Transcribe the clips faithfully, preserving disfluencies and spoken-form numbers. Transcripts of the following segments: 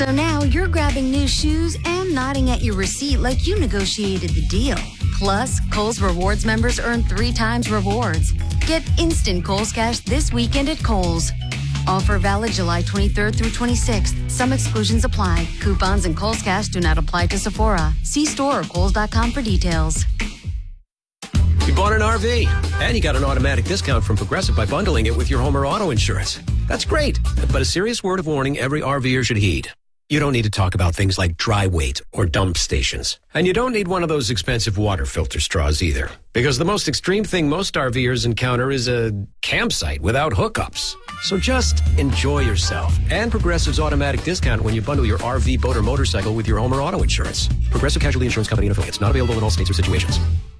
So now you're grabbing new shoes and nodding at your receipt like you negotiated the deal. Plus, Kohl's Rewards members earn three times rewards. Get instant Kohl's Cash this weekend at Kohl's. Offer valid July twenty-third through twenty-sixth. Some exclusions apply. Coupons and Kohl's Cash do not apply to Sephora. See store or kohls dot com for details. You bought an R V, and you got an automatic discount from Progressive by bundling it with your home or auto insurance. That's great, but a serious word of warning every RVer should heed. You don't need to talk about things like dry weight or dump stations. And you don't need one of those expensive water filter straws either. Because the most extreme thing most RVers encounter is a campsite without hookups. So just enjoy yourself and Progressive's automatic discount when you bundle your R V, boat, or motorcycle with your home or auto insurance. Progressive Casualty Insurance Company and affiliates. Not available in all states or situations.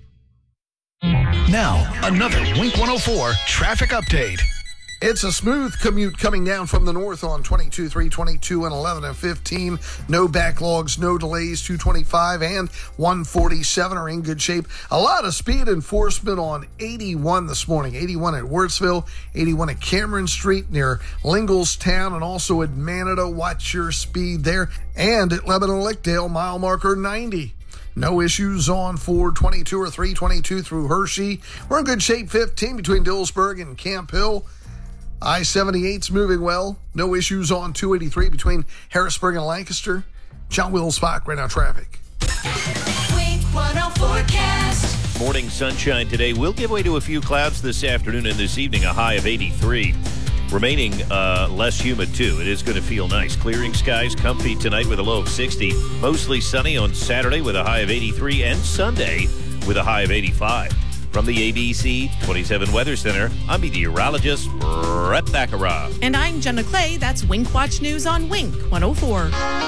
Now, another Wink one oh four traffic update. It's a smooth commute coming down from the north on twenty-two, three, twenty-two, and eleven and fifteen. No backlogs, no delays. two twenty-five and one forty-seven are in good shape. A lot of speed enforcement on eighty-one this morning. eighty-one at Wirtsville, eighty-one at Cameron Street near Linglestown, and also at Manado. Watch your speed there. And at Lebanon-Lickdale, mile marker ninety. No issues on four twenty-two or three twenty-two through Hershey. We're in good shape fifteen between Dillsburg and Camp Hill. I seventy-eight's moving well. No issues on two eighty-three between Harrisburg and Lancaster. John Wills, Fox, right now traffic. Wink one oh forecast. Morning sunshine today. We'll give way to a few clouds this afternoon and this evening, a high of eighty-three. Remaining uh, less humid, too. It is going to feel nice. Clearing skies, comfy tonight with a low of sixty. Mostly sunny on Saturday with a high of eighty-three, and Sunday with a high of eighty-five. From the A B C twenty-seven Weather Center, I'm meteorologist Brett Baccarat. And I'm Jenna Clay. That's Wink Watch News on Wink one oh four.